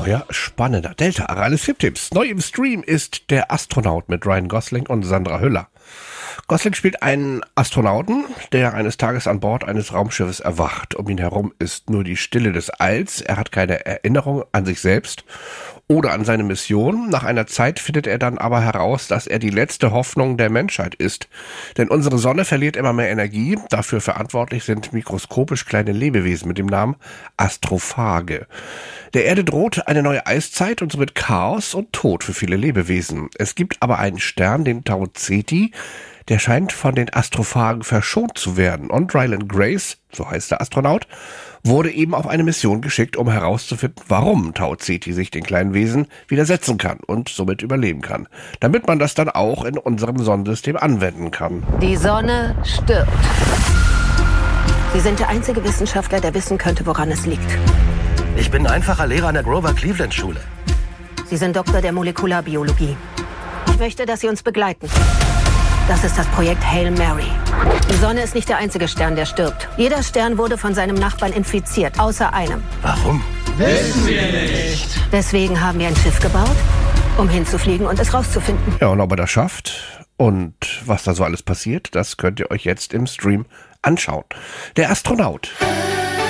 neuer, spannender Delta-Arales-Filmtipps. Neu im Stream ist Der Astronaut mit Ryan Gosling und Sandra Hüller. Gosling spielt einen Astronauten, der eines Tages an Bord eines Raumschiffes erwacht. Um ihn herum ist nur die Stille des Alls. Er hat keine Erinnerung an sich selbst oder an seine Mission. Nach einer Zeit findet er dann aber heraus, dass er die letzte Hoffnung der Menschheit ist. Denn unsere Sonne verliert immer mehr Energie. Dafür verantwortlich sind mikroskopisch kleine Lebewesen mit dem Namen Astrophage. Der Erde droht eine neue Eiszeit und somit Chaos und Tod für viele Lebewesen. Es gibt aber einen Stern, den Tau Ceti, der scheint von den Astrophagen verschont zu werden. Und Ryland Grace, so heißt der Astronaut, wurde eben auf eine Mission geschickt, um herauszufinden, warum Tau Ceti sich den kleinen Wesen widersetzen kann und somit überleben kann. Damit man das dann auch in unserem Sonnensystem anwenden kann. Die Sonne stirbt. Sie sind der einzige Wissenschaftler, der wissen könnte, woran es liegt. Ich bin einfacher Lehrer an der Grover Cleveland Schule. Sie sind Doktor der Molekularbiologie. Ich möchte, dass Sie uns begleiten. Das ist das Projekt Hail Mary. Die Sonne ist nicht der einzige Stern, der stirbt. Jeder Stern wurde von seinem Nachbarn infiziert, außer einem. Warum? Wissen wir nicht. Deswegen haben wir ein Schiff gebaut, um hinzufliegen und es rauszufinden. Ja, und ob er das schafft und was da so alles passiert, das könnt ihr euch jetzt im Stream anschauen. Der Astronaut.